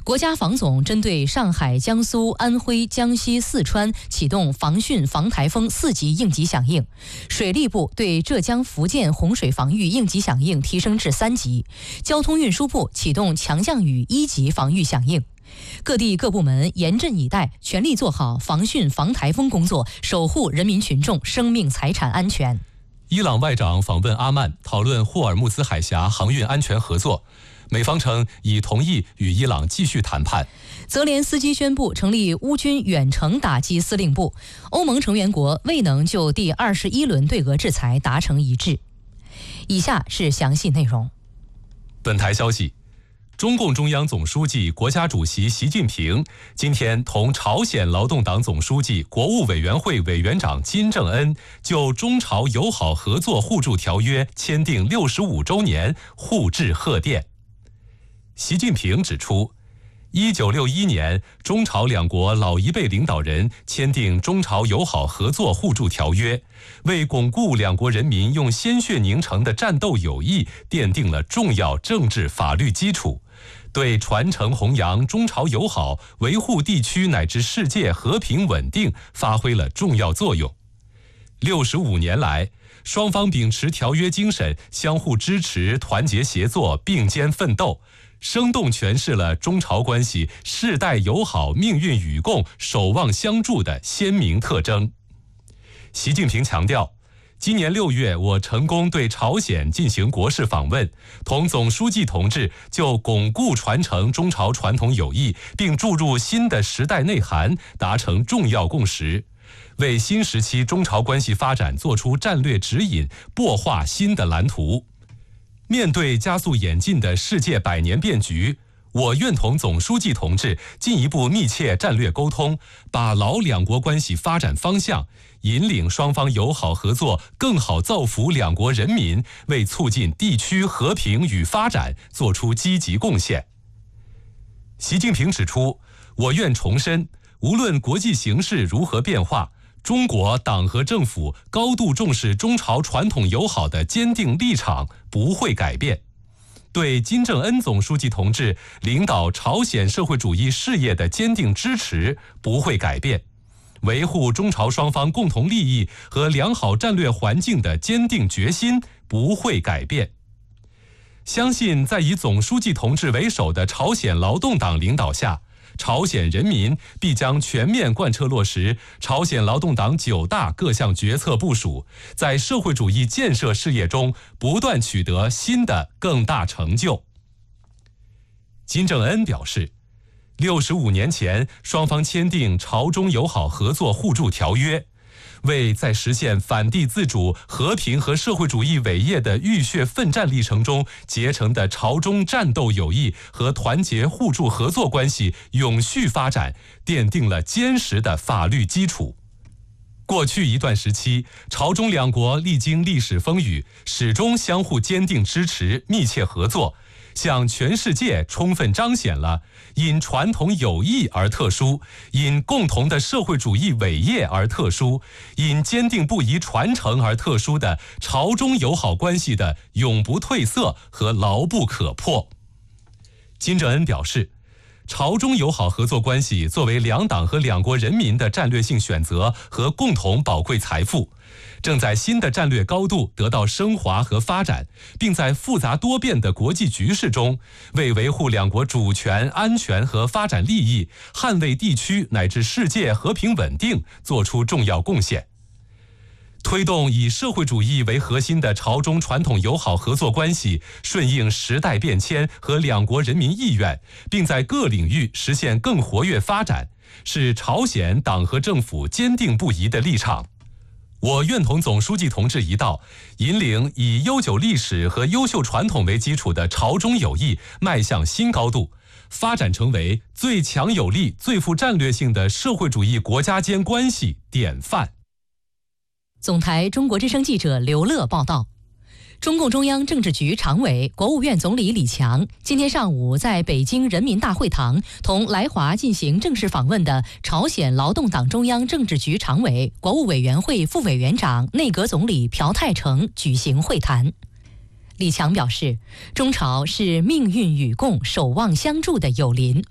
国家防总针对上海、江苏、安徽、江西、四川启动防汛防台风4级应急响应，水利部对浙江、福建洪水防御应急响应提升至3级，交通运输部启动强降雨1级防御响应。各地各部门严阵以待，全力做好防汛防台风工作，守护人民群众生命财产安全。 伊朗外长访问阿曼，讨论霍尔木兹海峡航运安全合作。美方称已同意与伊朗继续谈判。 泽连斯基宣布成立乌军远程打击司令部。欧盟成员国未能就第21轮对俄制裁达成一致。以下是详细内容。 本台消息，中共中央总书记、国家主席习近平今天同朝鲜劳动党总书记、国务委员会委员长金正恩就中朝友好合作互助条约签订65周年互致贺电。习近平指出，1961年中朝两国老一辈领导人签订中朝友好合作互助条约，为巩固两国人民用鲜血凝成的战斗友谊奠定了重要政治法律基础，对传承弘扬中朝友好、维护地区乃至世界和平稳定发挥了重要作用。65年来，双方秉持条约精神，相互支持、团结协作、并肩奋斗，生动诠释了中朝关系世代友好、命运与共、守望相助的鲜明特征。习近平强调，今年6月，我成功对朝鲜进行国事访问，同总书记同志就巩固传承中朝传统友谊，并注入新的时代内涵，达成重要共识，为新时期中朝关系发展作出战略指引，擘画新的蓝图。面对加速演进的世界百年变局，我愿同总书记同志进一步密切战略沟通，把牢两国关系发展方向，引领双方友好合作更好造福两国人民，为促进地区和平与发展作出积极贡献。习近平指出，我愿重申，无论国际形势如何变化，中国党和政府高度重视中朝传统友好的坚定立场不会改变，对金正恩总书记同志领导朝鲜社会主义事业的坚定支持不会改变，维护中朝双方共同利益和良好战略环境的坚定决心不会改变。相信在以总书记同志为首的朝鲜劳动党领导下，朝鲜人民必将全面贯彻落实朝鲜劳动党9大各项决策部署，在社会主义建设事业中不断取得新的更大成就。金正恩表示，65年前双方签订朝中友好合作互助条约，为在实现反帝自主、和平和社会主义伟业的浴血奋战历程中结成的朝中战斗友谊和团结互助合作关系永续发展奠定了坚实的法律基础。过去一段时期，朝中两国历经历史风雨，始终相互坚定支持、密切合作，向全世界充分彰显了因传统友谊而特殊，因共同的社会主义伟业而特殊，因坚定不移传承而特殊的朝中友好关系的永不褪色和牢不可破。金正恩表示，朝中友好合作关系作为两党和两国人民的战略性选择和共同宝贵财富，正在新的战略高度得到升华和发展，并在复杂多变的国际局势中，为维护两国主权、安全和发展利益，捍卫地区乃至世界和平稳定作出重要贡献。推动以社会主义为核心的朝中传统友好合作关系顺应时代变迁和两国人民意愿，并在各领域实现更活跃发展，是朝鲜党和政府坚定不移的立场。我愿同总书记同志一道，引领以悠久历史和优秀传统为基础的朝中友谊迈向新高度，发展成为最强有力、最富战略性的社会主义国家间关系典范。 总台中国之声记者刘乐报道。中共中央政治局常委、国务院总理李强今天上午在北京人民大会堂同来华进行正式访问的朝鲜劳动党中央政治局常委、国务委员会副委员长、内阁总理朴泰成举行会谈。李强表示，中朝是命运与共、守望相助的友邻。